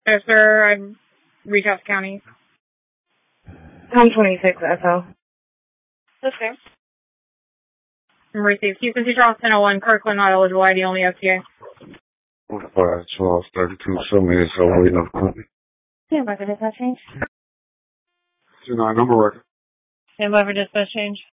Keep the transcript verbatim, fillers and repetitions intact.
Yes, sir. I'm reach out to county. Home twenty-six, S O. Okay. Received. Houston to Charles ten oh one, Kirkland, not eligible, I D only, F T A. five, twelve, thirty-two, show me this over enough company. Yeah, my dispatch change. two nine number record. Stand by for dispatch change.